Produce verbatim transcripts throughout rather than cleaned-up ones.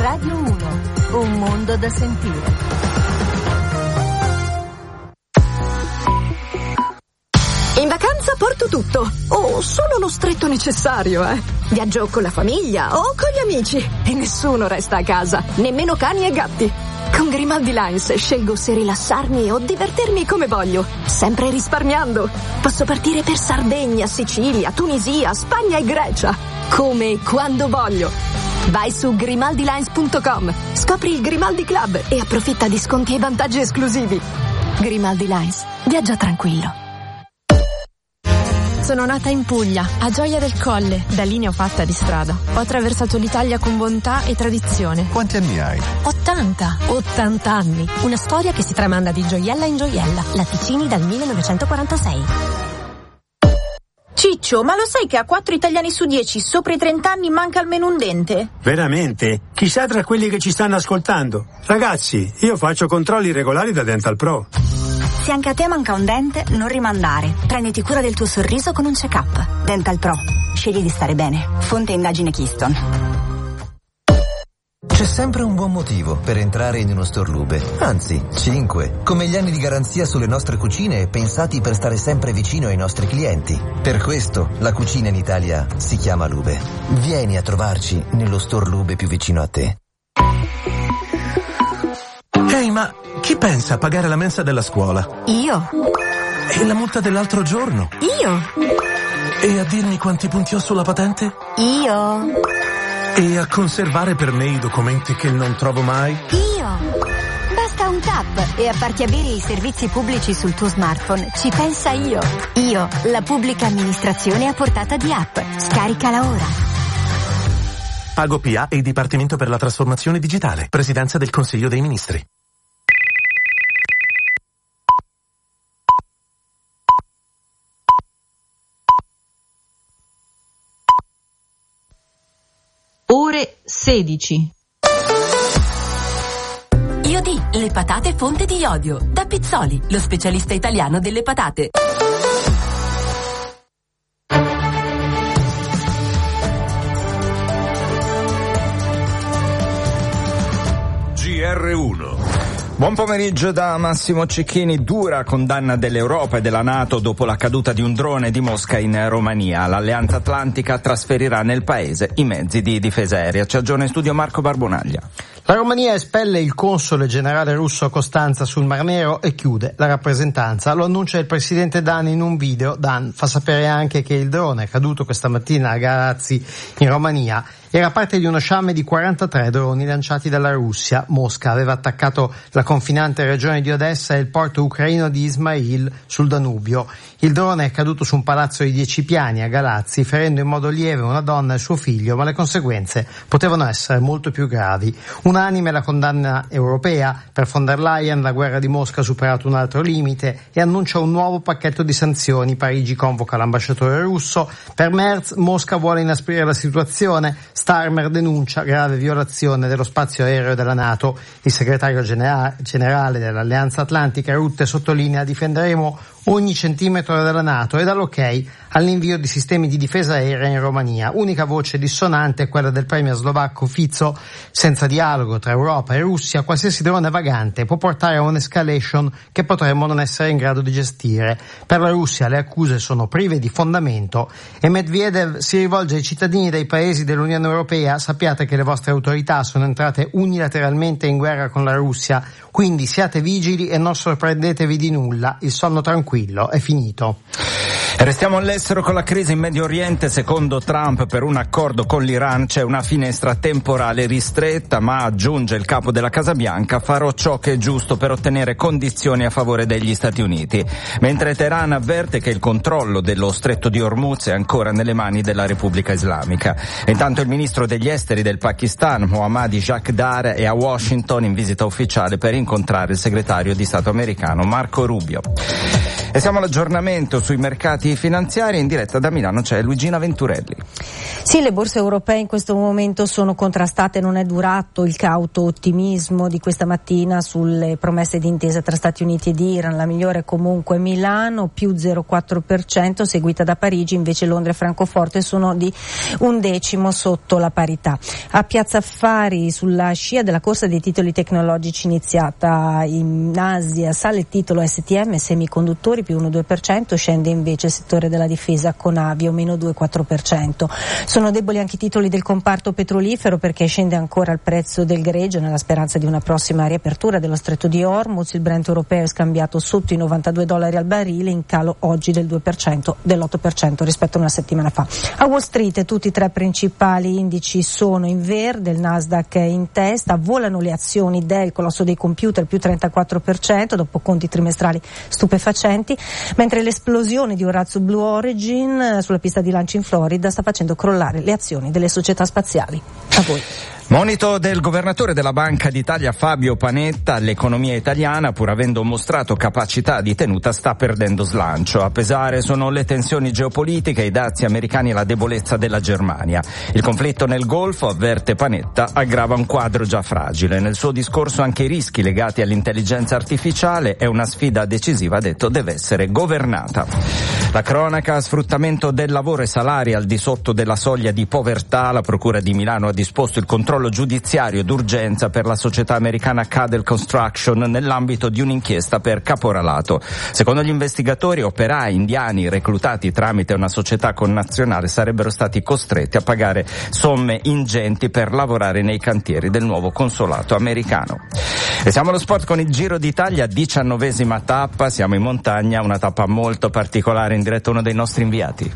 Radio uno, un mondo da sentire. In vacanza porto tutto, o solo lo stretto necessario, eh. Viaggio con la famiglia o con gli amici e nessuno resta a casa, nemmeno cani e gatti. Con Grimaldi Lines scelgo se rilassarmi o divertirmi come voglio, sempre risparmiando. Posso partire per Sardegna, Sicilia, Tunisia, Spagna e Grecia, come e quando voglio. Vai su grimaldi lines punto com, scopri il Grimaldi Club e approfitta di sconti e vantaggi esclusivi. Grimaldi Lines, viaggia tranquillo. Sono nata in Puglia, a Gioia del Colle, da lì ne ho fatta di strada. Ho attraversato l'Italia con bontà e tradizione. Quanti anni hai? ottanta. ottanta anni. Una storia che si tramanda di gioiella in gioiella. Latticini dal millenovecentoquarantasei. Ciccio, ma lo sai che a quattro italiani su dieci sopra i trenta anni manca almeno un dente? Veramente? Chissà tra quelli che ci stanno ascoltando. Ragazzi, io faccio controlli regolari da Dental Pro. Se anche a te manca un dente, non rimandare. Prenditi cura del tuo sorriso con un check-up. Dental Pro. Scegli di stare bene. Fonte indagine Keystone. C'è sempre un buon motivo per entrare in uno store Lube. Anzi, cinque. Come gli anni di garanzia sulle nostre cucine pensati per stare sempre vicino ai nostri clienti. Per questo la cucina in Italia si chiama Lube. Vieni a trovarci nello store Lube più vicino a te. Ehi, ma chi pensa a pagare la mensa della scuola? Io. E la multa dell'altro giorno? Io. E a dirmi quanti punti ho sulla patente? Io. E a conservare per me i documenti che non trovo mai? Io. Basta un tap e a farti avere i servizi pubblici sul tuo smartphone. Ci pensa Io. Io, la pubblica amministrazione a portata di app. Scaricala ora. Pago P A e il Dipartimento per la Trasformazione Digitale. Presidenza del Consiglio dei Ministri. Ore sedici. Iodi, le patate fonte di iodio. Da Pizzoli, lo specialista italiano delle patate. G R uno. Buon pomeriggio da Massimo Cecchini. Dura condanna dell'Europa e della NATO dopo la caduta di un drone di Mosca in Romania. L'Alleanza Atlantica trasferirà nel paese i mezzi di difesa aerea. Ci aggiorna in studio Marco Barbonaglia. La Romania espelle il console generale russo a Costanza sul Mar Nero e chiude la rappresentanza. Lo annuncia il presidente Dan in un video. Dan fa sapere anche che il drone caduto questa mattina a Galați in Romania era parte di uno sciame di quarantatré droni lanciati dalla Russia. Mosca aveva attaccato la confinante regione di Odessa e il porto ucraino di Ismail sul Danubio. Il drone è caduto su un palazzo di dieci piani a Galați, ferendo in modo lieve una donna e suo figlio, ma le conseguenze potevano essere molto più gravi. Unanime la condanna europea. Per von der Leyen la guerra di Mosca ha superato un altro limite e annuncia un nuovo pacchetto di sanzioni. Parigi convoca l'ambasciatore russo. Per Merz Mosca vuole inasprire la situazione. Starmer denuncia grave violazione dello spazio aereo della NATO. Il segretario genera- generale dell'Alleanza Atlantica Rutte sottolinea: difenderemo ogni centimetro della NATO e dà l'ok all'invio di sistemi di difesa aerea in Romania. Unica voce dissonante è quella del premier slovacco Fico. Senza dialogo tra Europa e Russia, qualsiasi drone vagante può portare a un'escalation che potremmo non essere in grado di gestire. Per la Russia le accuse sono prive di fondamento e Medvedev si rivolge ai cittadini dei paesi dell'Unione Europea: sappiate che le vostre autorità sono entrate unilateralmente in guerra con la Russia, quindi siate vigili e non sorprendetevi di nulla. Il sonno tranquillo è finito. Restiamo all'estero con la crisi in Medio Oriente. Secondo Trump, per un accordo con l'Iran c'è una finestra temporale ristretta, ma aggiunge il capo della Casa Bianca: farò ciò che è giusto per ottenere condizioni a favore degli Stati Uniti. Mentre Teheran avverte che il controllo dello stretto di Hormuz è ancora nelle mani della Repubblica Islamica. Intanto il ministro degli esteri del Pakistan, Mohammadi Jaqdar, è a Washington in visita ufficiale per incontrare il segretario di Stato americano Marco Rubio. E siamo all'aggiornamento sui mercati finanziari. In diretta da Milano c'è Luigina Venturelli. Sì, le borse europee in questo momento sono contrastate, non è durato il cauto ottimismo di questa mattina sulle promesse di intesa tra Stati Uniti ed Iran. La migliore è comunque Milano, più zero virgola quattro per cento, seguita da Parigi, invece Londra e Francoforte sono di un decimo sotto la parità. A Piazza Affari, sulla scia della corsa dei titoli tecnologici iniziata in Asia, sale il titolo S T M, semiconduttori, più uno virgola due per cento, scende invece il settore della difesa con Avio, meno due virgola quattro per cento. Sono deboli anche i titoli del comparto petrolifero perché scende ancora il prezzo del greggio nella speranza di una prossima riapertura dello stretto di Hormuz. Il Brent europeo è scambiato sotto i novantadue dollari al barile, in calo oggi del due per cento, dell'otto per cento rispetto a una settimana fa. A Wall Street tutti i tre principali indici sono in verde, il Nasdaq è in testa, volano le azioni del colosso dei computer, più trentaquattro per cento dopo conti trimestrali stupefacenti, mentre l'esplosione di Orazio Blue Origin sulla pista di lancio in Florida sta facendo crollare le azioni delle società spaziali. A voi. Monito del governatore della Banca d'Italia Fabio Panetta: l'economia italiana, pur avendo mostrato capacità di tenuta, sta perdendo slancio. A pesare sono le tensioni geopolitiche, i dazi americani e la debolezza della Germania. Il conflitto nel Golfo, avverte Panetta, aggrava un quadro già fragile. Nel suo discorso anche i rischi legati all'intelligenza artificiale. È una sfida decisiva, ha detto, deve essere governata. La cronaca: sfruttamento del lavoro e salari al di sotto della soglia di povertà. La Procura di Milano ha disposto il controllo giudiziario d'urgenza per la società americana Cadel Construction nell'ambito di un'inchiesta per caporalato. Secondo gli investigatori, operai indiani reclutati tramite una società connazionale sarebbero stati costretti a pagare somme ingenti per lavorare nei cantieri del nuovo consolato americano. E siamo allo sport con il Giro d'Italia, diciannovesima tappa, siamo in montagna, una tappa molto particolare, in diretta uno dei nostri inviati.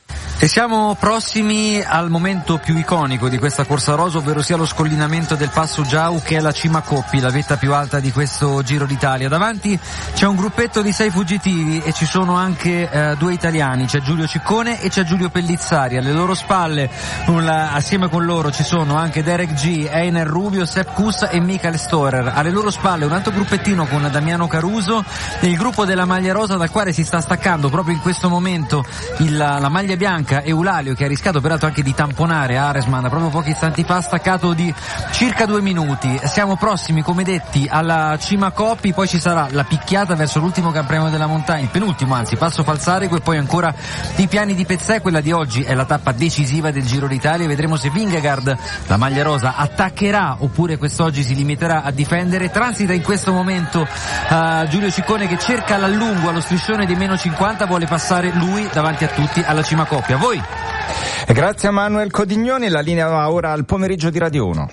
E siamo prossimi al momento più iconico di questa corsa rosa, ovvero sia lo scollinamento del Passo Giau, che è la cima Coppi, la vetta più alta di questo Giro d'Italia. Davanti c'è un gruppetto di sei fuggitivi e ci sono anche eh, due italiani, c'è Giulio Ciccone e c'è Giulio Pellizzari. Alle loro spalle, una, assieme con loro, ci sono anche Derek G, Einer Rubio, Sepp Kuss e Michael Storer. Alle loro spalle un altro gruppettino con Damiano Caruso e il gruppo della maglia rosa, dal quale si sta staccando proprio in questo momento il, la maglia bianca, Eulalio, che ha rischiato peraltro anche di tamponare Aresman proprio pochi istanti fa, staccato di circa due minuti. Siamo prossimi, come detti, alla cima Coppi, poi ci sarà la picchiata verso l'ultimo Gran Premio della Montagna, il penultimo anzi, Passo Falzarego, e poi ancora i piani di Pezzè. Quella di oggi è la tappa decisiva del Giro d'Italia, vedremo se Vingegaard, la maglia rosa, attaccherà oppure quest'oggi si limiterà a difendere. Transita in questo momento uh, Giulio Ciccone, che cerca l'allungo allo striscione dei meno cinquanta, vuole passare lui davanti a tutti alla cima Coppi. A voi. Grazie a Manuel Codignoni, la linea va ora al pomeriggio di Radio uno.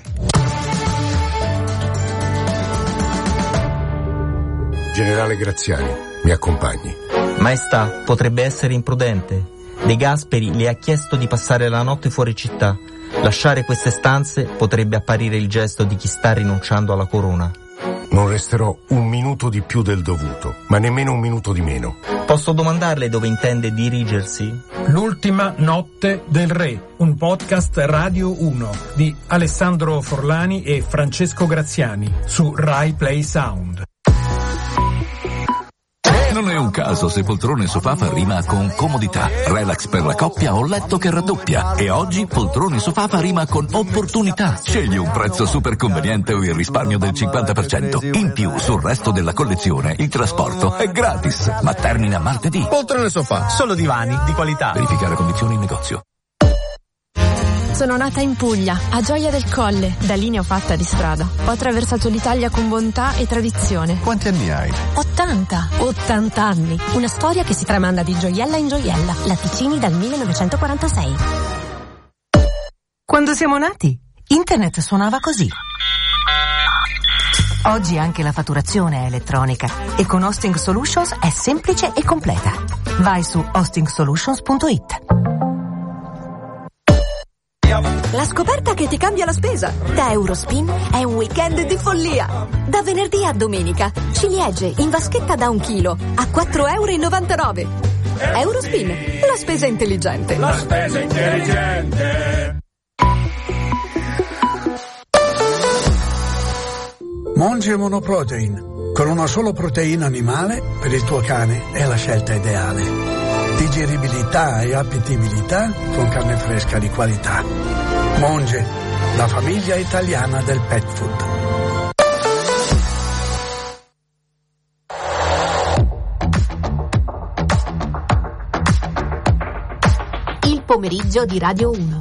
Generale Graziani, mi accompagni. Maestà, potrebbe essere imprudente. De Gasperi le ha chiesto di passare la notte fuori città. Lasciare queste stanze potrebbe apparire il gesto di chi sta rinunciando alla corona. Non resterò un minuto di più del dovuto, ma nemmeno un minuto di meno. Posso domandarle dove intende dirigersi? L'ultima notte del re, un podcast Radio uno di Alessandro Forlani e Francesco Graziani su Rai Play Sound. Non è un caso se poltrone sofà fa rima con comodità, relax per la coppia o letto che raddoppia. E oggi poltrone sofà fa rima con opportunità. Scegli un prezzo super conveniente o il risparmio del cinquanta per cento. In più, sul resto della collezione, il trasporto è gratis. Ma termina martedì. Poltrone sofà, solo divani di qualità. Verificare condizioni in negozio. Sono nata in Puglia, a Gioia del Colle. Da lì ne ho fatta di strada. Ho attraversato l'Italia con bontà e tradizione. Quanti anni hai? ottanta. ottanta anni. Una storia che si tramanda di gioiella in gioiella. Latticini dal millenovecentoquarantasei. Quando siamo nati, internet suonava così. Oggi anche la fatturazione è elettronica e con Hosting Solutions è semplice e completa. Vai su hosting solutions punto it. La scoperta che ti cambia la spesa. Da Eurospin è un weekend di follia. Da venerdì a domenica, ciliegie in vaschetta da un chilo a quattro e novantanove euro. Eurospin, la spesa intelligente. La spesa intelligente. Monge Monoprotein, Con una sola proteina animale, per il tuo cane è la scelta ideale. Digeribilità e appetibilità con carne fresca di qualità. Monge, la famiglia italiana del pet food. Il pomeriggio di Radio uno.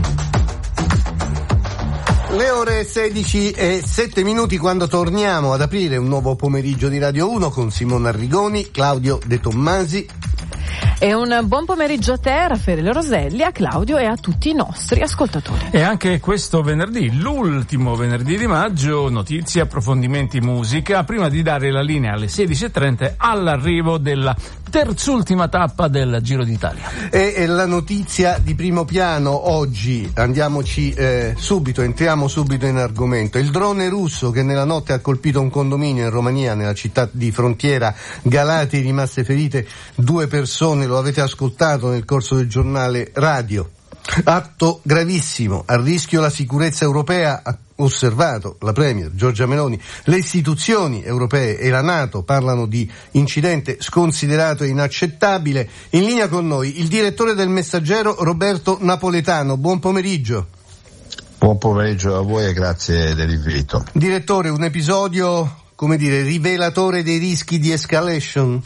Le ore sedici e sette minuti quando torniamo ad aprire un nuovo pomeriggio di Radio uno con Simona Arrigoni, Claudio De Tommasi. E un buon pomeriggio a te, Raffaele Roselli, a Claudio e a tutti i nostri ascoltatori. E anche questo venerdì, l'ultimo venerdì di maggio, notizie, approfondimenti, musica, prima di dare la linea alle sedici e trenta all'arrivo della terzultima tappa del Giro d'Italia. E, e la notizia di primo piano oggi, andiamoci eh, subito, entriamo subito in argomento. Il drone russo che nella notte ha colpito un condominio in Romania, nella città di frontiera Galati, rimaste ferite due persone, lo avete ascoltato nel corso del giornale radio. Atto gravissimo, a rischio la sicurezza europea, ha osservato la Premier Giorgia Meloni. Le istituzioni europee e la NATO parlano di incidente sconsiderato e inaccettabile. In linea con noi il direttore del Messaggero Roberto Napoletano. Buon pomeriggio. Buon pomeriggio a voi e grazie dell'invito. Direttore, un episodio, come dire, rivelatore dei rischi di escalation?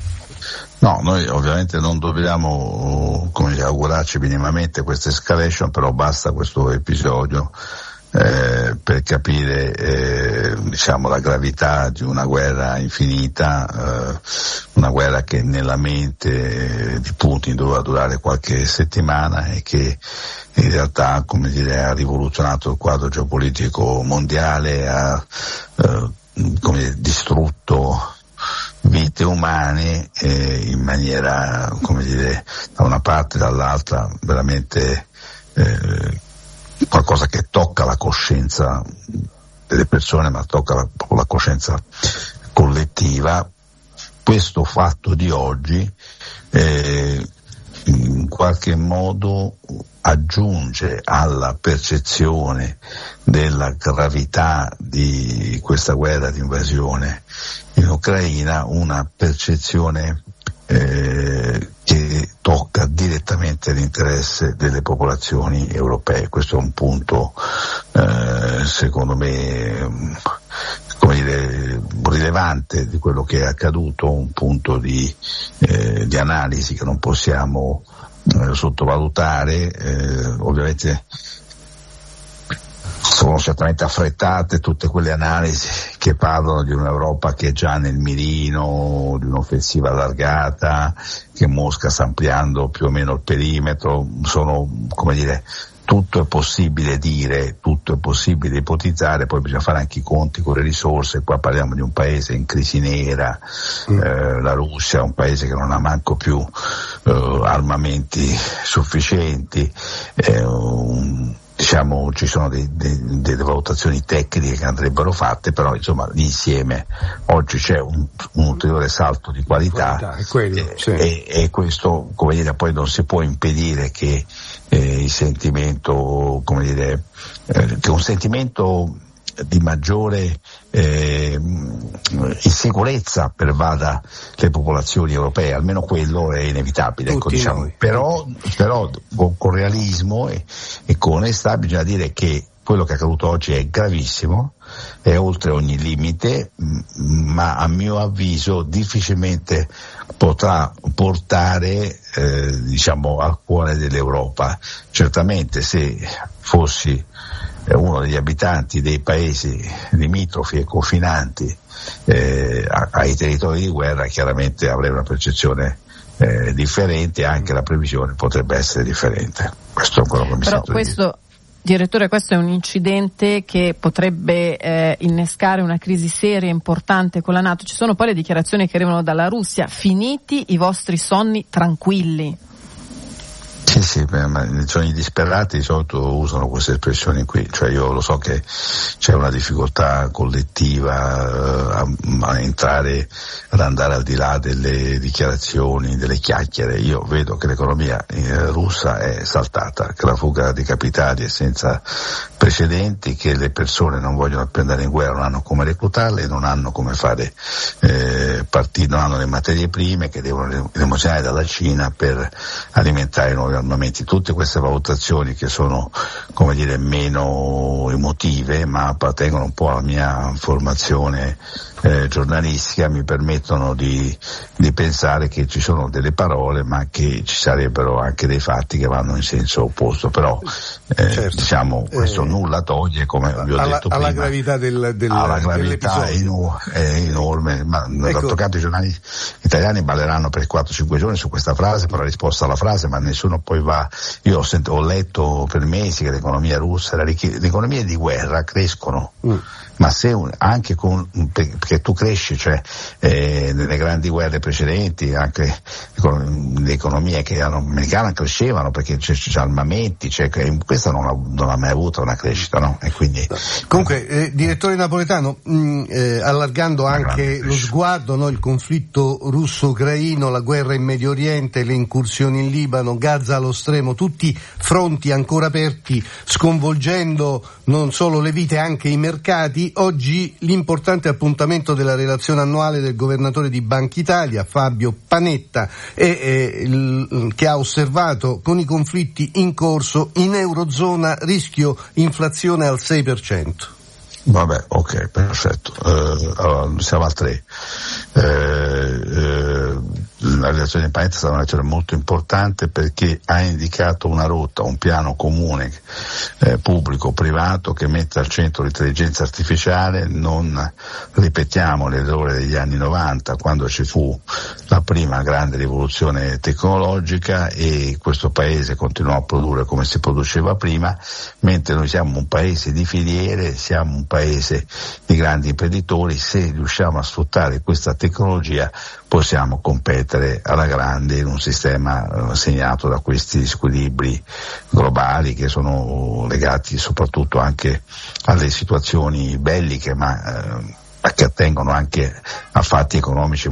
No, noi ovviamente non dobbiamo, come dire, augurarci minimamente questa escalation, però basta questo episodio eh, per capire eh, diciamo la gravità di una guerra infinita, eh, una guerra che nella mente di Putin doveva durare qualche settimana e che in realtà, come dire, ha rivoluzionato il quadro geopolitico mondiale, ha eh, come dire, distrutto vite umane eh, in maniera, come dire, da una parte e dall'altra veramente eh, qualcosa che tocca la coscienza delle persone, ma tocca la, proprio la coscienza collettiva. Questo fatto di oggi eh, in qualche modo aggiunge alla percezione della gravità di questa guerra di invasione in Ucraina una percezione eh, che tocca direttamente l'interesse delle popolazioni europee. Questo è un punto eh, secondo me come dire, rilevante di quello che è accaduto, un punto di, eh, di analisi che non possiamo eh, sottovalutare. Eh, ovviamente sono certamente affrettate tutte quelle analisi che parlano di un'Europa che è già nel mirino, di un'offensiva allargata, che Mosca sta ampliando più o meno il perimetro. Sono, come dire, tutto è possibile dire, tutto è possibile ipotizzare, poi bisogna fare anche i conti con le risorse. Qua parliamo di un paese in crisi nera, mm. eh, la Russia è un paese che non ha manco più eh, armamenti sufficienti, eh, un, diciamo ci sono dei, dei, delle valutazioni tecniche che andrebbero fatte, però insomma l'insieme oggi c'è un, un ulteriore salto di qualità, qualità è quello, e, sì. e, e questo, come dire, poi non si può impedire che eh, il sentimento, come dire, eh, che un sentimento di maggiore eh, insicurezza pervada le popolazioni europee, almeno quello è inevitabile, ecco, diciamo. però, però con, con realismo e, e con onestà bisogna dire che quello che è accaduto oggi è gravissimo, è oltre ogni limite, ma a mio avviso difficilmente potrà portare eh, diciamo al cuore dell'Europa. Certamente se fossi uno degli abitanti dei paesi limitrofi e confinanti eh, ai territori di guerra, chiaramente avrei una percezione eh, differente, anche la previsione potrebbe essere differente. Questo è quello che mi Però sento questo, di dire. Direttore, questo è un incidente che potrebbe eh, innescare una crisi seria e importante con la NATO. Ci sono poi le dichiarazioni che arrivano dalla Russia: finiti i vostri sonni tranquilli. Sì, sì, ma sono i disperati di solito usano queste espressioni qui, cioè io lo so che c'è una difficoltà collettiva a, a entrare, ad andare al di là delle dichiarazioni, delle chiacchiere. Io vedo che l'economia eh, russa è saltata, che la fuga di capitali è senza precedenti, che le persone non vogliono più andare in guerra, non hanno come reclutarle, non hanno come fare eh, partire, non hanno le materie prime che devono emozionare dalla Cina per alimentare nuovi armamenti. Tutte queste valutazioni che sono, come dire, meno emotive, ma appartengono un po' alla mia formazione eh, giornalistica, mi permettono di, di pensare che ci sono delle parole, ma che ci sarebbero anche dei fatti che vanno in senso opposto. Però eh, certo. diciamo questo eh, nulla toglie, come vi ho alla, detto prima, alla gravità del, del alla gravità è, è enorme. Ma ecco. Toccato i giornali italiani balleranno per quattro cinque giorni su questa frase, per la risposta alla frase, ma nessuno poi va. Io ho, sent- ho letto per mesi che l'economia russa, la richi- le economie di guerra crescono. Mm. Ma se un, anche con, perché tu cresci, cioè eh, nelle grandi guerre precedenti anche le economie che erano americane crescevano perché c'è, c'è armamenti, c'è, questa non ha, non ha mai avuto una crescita, no? E quindi comunque eh, direttore Napoletano, mh, eh, allargando anche lo sguardo, no? Il conflitto russo-ucraino, la guerra in Medio Oriente, le incursioni in Libano, Gaza allo stremo, tutti fronti ancora aperti, sconvolgendo non solo le vite, anche i mercati. Oggi l'importante appuntamento della relazione annuale del governatore di Banca Italia, Fabio Panetta, è, è, il, che ha osservato con i conflitti in corso in Eurozona rischio inflazione al sei per cento. Vabbè, ok, perfetto. Uh, allora, siamo al tre. Uh, uh, la relazione di Panetta è stata una relazione molto importante perché ha indicato una rotta, un piano comune eh, pubblico-privato che mette al centro l'intelligenza artificiale. Non ripetiamo l'errore degli anni novanta, quando ci fu la prima grande rivoluzione tecnologica e questo paese continuò a produrre come si produceva prima, mentre noi siamo un paese di filiere, siamo un paese di grandi imprenditori. Se riusciamo a sfruttare questa tecnologia possiamo competere alla grande in un sistema eh, segnato da questi squilibri globali che sono legati soprattutto anche alle situazioni belliche, ma eh, che attengono anche a fatti economici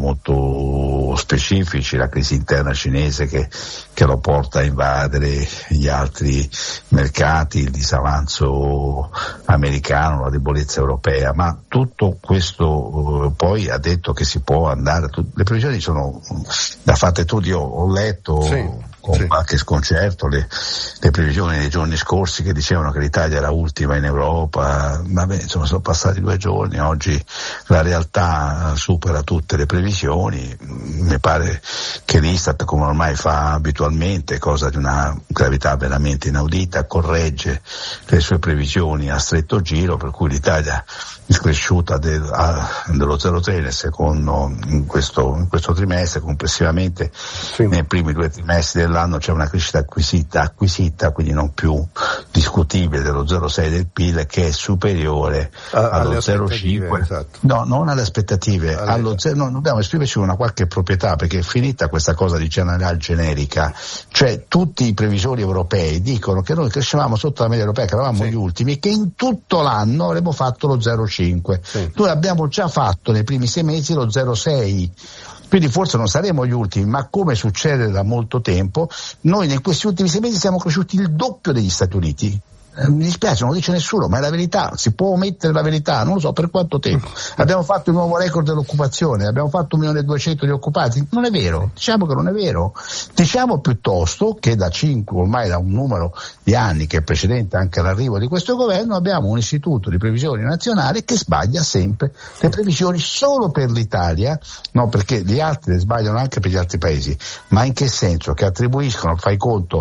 molto specifici, la crisi interna cinese che, che lo porta a invadere gli altri mercati, il disavanzo americano, la debolezza europea, ma tutto questo eh, poi ha detto che si può andare, tu, le previsioni sono da fatte tutti, io ho letto sì. con sì. qualche sconcerto le, le previsioni dei giorni scorsi che dicevano che l'Italia era ultima in Europa. Vabbè, insomma, sono passati due giorni, oggi la realtà supera tutte le previsioni. Mi pare che l'Istat, come ormai fa abitualmente, cosa di una gravità veramente inaudita, corregge le sue previsioni a stretto giro, per cui l'Italia è cresciuta del, a, dello zero virgola tre nel secondo, in questo, in questo trimestre, complessivamente sì. nei primi due trimestri dell'anno c'è una crescita acquisita, acquisita quindi non più discutibile, dello zero virgola sei del P I L, che è superiore a, allo zero virgola cinque. Esatto. No, non alle aspettative, alle... allo zero, no, dobbiamo esprimerci una qualche proprietà, perché è finita questa cosa di generale generica, cioè tutti i previsori europei dicono che noi crescevamo sotto la media europea, che eravamo sì. gli ultimi, e che in tutto l'anno avremmo fatto lo zero virgola cinque. Sì. Noi abbiamo già fatto nei primi sei mesi lo zero virgola sei. Quindi forse non saremo gli ultimi, ma come succede da molto tempo, noi in questi ultimi sei mesi siamo cresciuti il doppio degli Stati Uniti. Mi dispiace, non lo dice nessuno, ma è la verità, si può omettere la verità, non lo so per quanto tempo. Abbiamo fatto il nuovo record dell'occupazione, abbiamo fatto un milione e duecento di occupati, non è vero, diciamo che non è vero. Diciamo piuttosto che da cinque, ormai da un numero di anni che è precedente anche all'arrivo di questo governo, abbiamo un istituto di previsioni nazionale che sbaglia sempre le previsioni solo per l'Italia, no, perché gli altri le sbagliano anche per gli altri paesi, ma in che senso? Che attribuiscono, fai conto,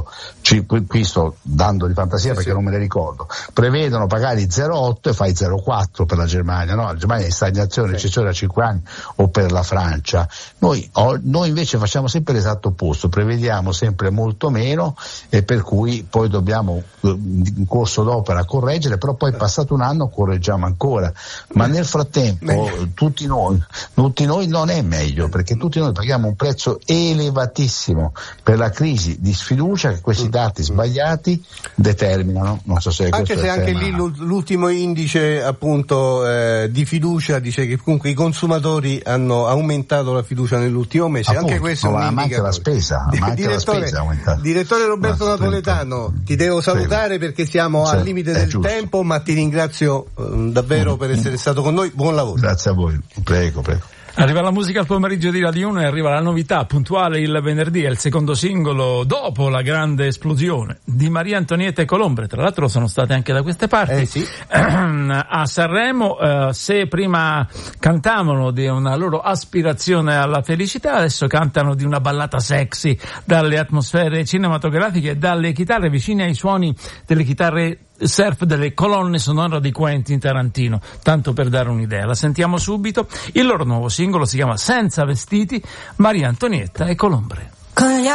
ci, qui sto dando di fantasia perché sì. non me ne ricordo, prevedono pagare zero virgola otto e fai zero virgola quattro per la Germania, no? La Germania è in stagnazione, recessione da cinque anni, o per la Francia. Noi, o, noi invece facciamo sempre l'esatto opposto, prevediamo sempre molto meno e per cui poi dobbiamo in corso d'opera correggere, però poi passato un anno correggiamo ancora, ma nel frattempo tutti noi, tutti noi non è meglio, perché tutti noi paghiamo un prezzo elevatissimo per la crisi di sfiducia che questi dati sbagliati determinano. Non so se anche se anche lì l'ultimo indice appunto eh, di fiducia dice che comunque i consumatori hanno aumentato la fiducia nell'ultimo mese. Appunto, anche questo no, è un ma anche la spesa, ma anche la spesa è aumentata. Direttore Roberto ma Napoletano, ti devo salutare perché siamo sì, al limite del giusto. tempo, ma ti ringrazio eh, davvero mm. per essere stato con noi. Buon lavoro. Grazie a voi, prego, prego. Arriva la musica al pomeriggio di Radio uno e arriva la novità puntuale il venerdì, è il secondo singolo dopo la grande esplosione di Maria Antonietta e Colombre, tra l'altro sono state anche da queste parti eh sì. a Sanremo, eh, se prima cantavano di una loro aspirazione alla felicità, adesso cantano di una ballata sexy dalle atmosfere cinematografiche e dalle chitarre vicine ai suoni delle chitarre surf delle colonne sonore di Quentin Tarantino, tanto per dare un'idea. La sentiamo subito. Il loro nuovo singolo si chiama Senza vestiti, Maria Antonietta e Colombre. Con gli